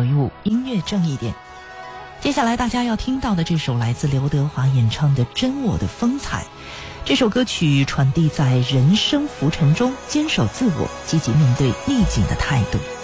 走一步音乐正一点。接下来大家要听到的这首来自刘德华演唱的《真我的风采》，这首歌曲传递在人生浮沉中坚守自我、积极面对逆境的态度。